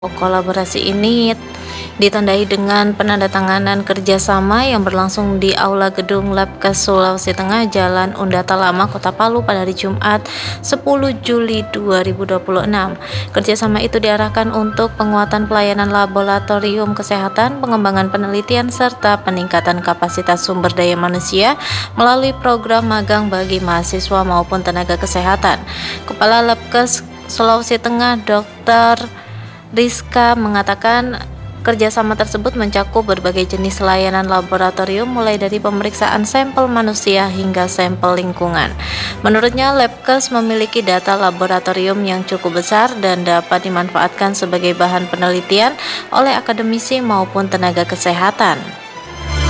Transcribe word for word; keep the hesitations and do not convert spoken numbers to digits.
Kolaborasi ini ditandai dengan penandatanganan kerjasama yang berlangsung di Aula Gedung Labkes Sulawesi Tengah, Jalan Undata Lama, Kota Palu pada hari Jumat sepuluh Juli dua ribu dua puluh enam. Kerjasama itu diarahkan untuk penguatan pelayanan laboratorium kesehatan, pengembangan penelitian, serta peningkatan kapasitas sumber daya manusia melalui program magang bagi mahasiswa maupun tenaga kesehatan. Kepala Labkes Sulawesi Tengah, Dokter Rizka, mengatakan kerjasama tersebut mencakup berbagai jenis layanan laboratorium mulai dari pemeriksaan sampel manusia hingga sampel lingkungan. Menurutnya, Labkes memiliki data laboratorium yang cukup besar dan dapat dimanfaatkan sebagai bahan penelitian oleh akademisi maupun tenaga kesehatan.